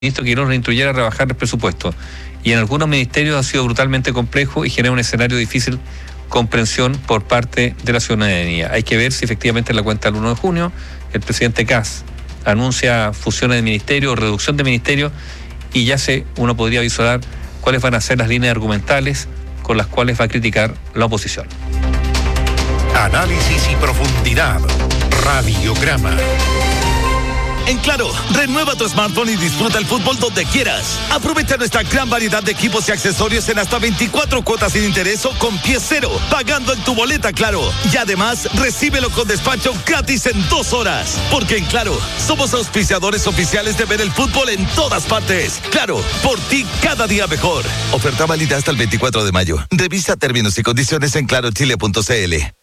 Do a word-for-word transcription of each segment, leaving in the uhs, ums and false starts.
ministro Quirós reinstruyera a rebajar el presupuesto. Y en algunos ministerios ha sido brutalmente complejo y genera un escenario de difícil comprensión por parte de la ciudadanía. Hay que ver si efectivamente en la cuenta del uno de junio el presidente Kast anuncia fusiones de ministerios o reducción de ministerios y ya se uno podría visualizar cuáles van a ser las líneas argumentales con las cuales va a criticar la oposición. Análisis y profundidad. Radiograma. En Claro, renueva tu smartphone y disfruta el fútbol donde quieras. Aprovecha nuestra gran variedad de equipos y accesorios en hasta veinticuatro cuotas sin interés o con pie cero, pagando en tu boleta Claro. Y además, recíbelo con despacho gratis en dos horas. Porque en Claro, somos auspiciadores oficiales de ver el fútbol en todas partes. Claro, por ti cada día mejor. Oferta válida hasta el veinticuatro de mayo. Revisa términos y condiciones en claro chile punto c l.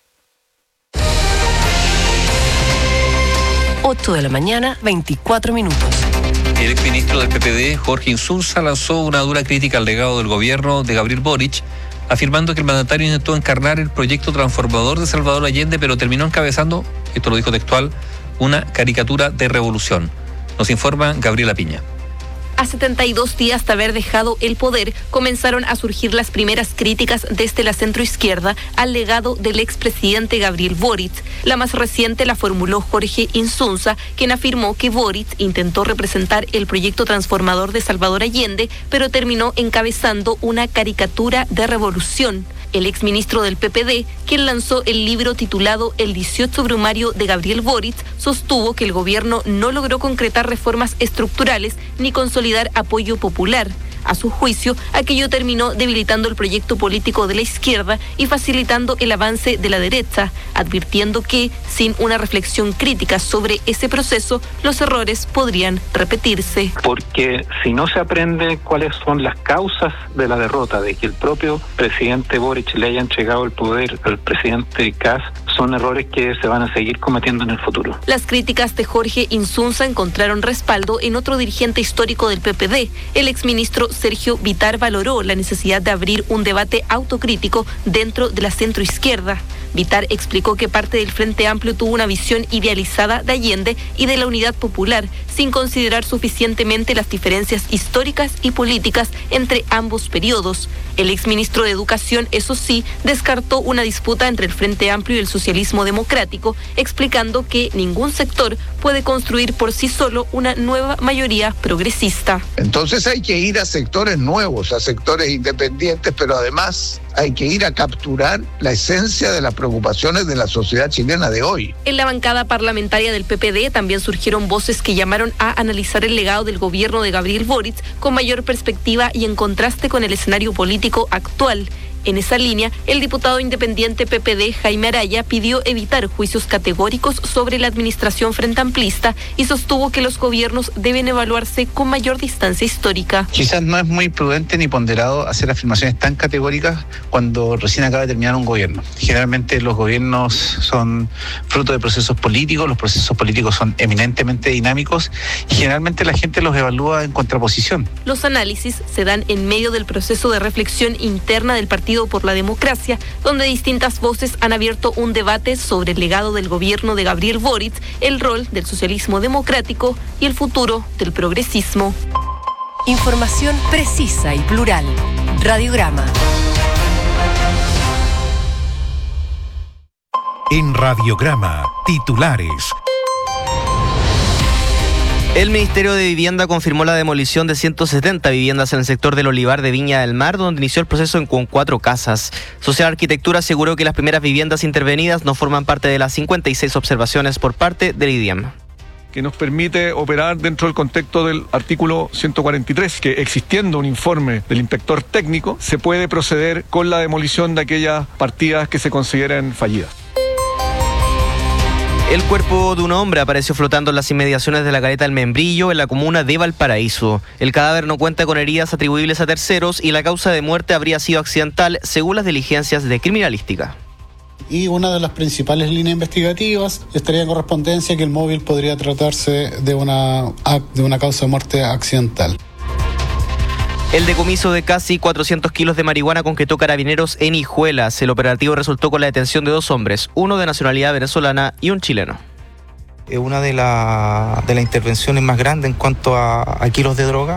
ocho de la mañana, veinticuatro minutos. El exministro del P P D, Jorge Insunza, lanzó una dura crítica al legado del gobierno de Gabriel Boric, afirmando que el mandatario intentó encarnar el proyecto transformador de Salvador Allende, pero terminó encabezando, esto lo dijo textual, una caricatura de revolución. Nos informa Gabriela Piña. A setenta y dos días de haber dejado el poder, comenzaron a surgir las primeras críticas desde la centroizquierda al legado del expresidente Gabriel Boric. La más reciente la formuló Jorge Insunza, quien afirmó que Boric intentó representar el proyecto transformador de Salvador Allende, pero terminó encabezando una caricatura de revolución. El exministro del P P D, quien lanzó el libro titulado El dieciocho Brumario de Gabriel Boric, sostuvo que el gobierno no logró concretar reformas estructurales ni consolidar apoyo popular. A su juicio, aquello terminó debilitando el proyecto político de la izquierda y facilitando el avance de la derecha, advirtiendo que, sin una reflexión crítica sobre ese proceso, los errores podrían repetirse. Porque si no se aprende cuáles son las causas de la derrota, de que el propio presidente Boric le haya entregado el poder al presidente Kast, son errores que se van a seguir cometiendo en el futuro. Las críticas de Jorge Insunza encontraron respaldo en otro dirigente histórico del P P D. El exministro Sergio Vitar valoró la necesidad de abrir un debate autocrítico dentro de la centroizquierda. Vitar explicó que parte del Frente Amplio tuvo una visión idealizada de Allende y de la unidad popular, sin considerar suficientemente las diferencias históricas y políticas entre ambos periodos. El exministro de Educación, eso sí, descartó una disputa entre el Frente Amplio y el socialismo democrático, explicando que ningún sector puede construir por sí solo una nueva mayoría progresista. Entonces hay que ir a sectores nuevos, a sectores independientes, pero además hay que ir a capturar la esencia de las preocupaciones de la sociedad chilena de hoy. En la bancada parlamentaria del P P D también surgieron voces que llamaron a analizar el legado del gobierno de Gabriel Boric con mayor perspectiva y en contraste con el escenario político actual. En esa línea, el diputado independiente P P D, Jaime Araya, pidió evitar juicios categóricos sobre la administración frente amplista y sostuvo que los gobiernos deben evaluarse con mayor distancia histórica. Quizás no es muy prudente ni ponderado hacer afirmaciones tan categóricas cuando recién acaba de terminar un gobierno. Generalmente los gobiernos son fruto de procesos políticos, los procesos políticos son eminentemente dinámicos y generalmente la gente los evalúa en contraposición. Los análisis se dan en medio del proceso de reflexión interna del Partido por la Democracia, donde distintas voces han abierto un debate sobre el legado del gobierno de Gabriel Boric, el rol del socialismo democrático y el futuro del progresismo. Información precisa y plural. Radiograma. En Radiograma, titulares. El Ministerio de Vivienda confirmó la demolición de ciento setenta viviendas en el sector del Olivar de Viña del Mar, donde inició el proceso con cuatro casas. Social Arquitectura aseguró que las primeras viviendas intervenidas no forman parte de las cincuenta y seis observaciones por parte del I D I E M. Que nos permite operar dentro del contexto del artículo ciento cuarenta y tres, que existiendo un informe del inspector técnico, se puede proceder con la demolición de aquellas partidas que se consideren fallidas. El cuerpo de un hombre apareció flotando en las inmediaciones de la Caleta del Membrillo, en la comuna de Valparaíso. El cadáver no cuenta con heridas atribuibles a terceros y la causa de muerte habría sido accidental, según las diligencias de criminalística. Y una de las principales líneas investigativas estaría en correspondencia que el móvil podría tratarse de una, de una causa de muerte accidental. El decomiso de casi cuatrocientos kilos de marihuana concretó Carabineros en Hijuelas. El operativo resultó con la detención de dos hombres, uno de nacionalidad venezolana y un chileno. Es una de, la, de las intervenciones más grandes en cuanto a, a kilos de droga.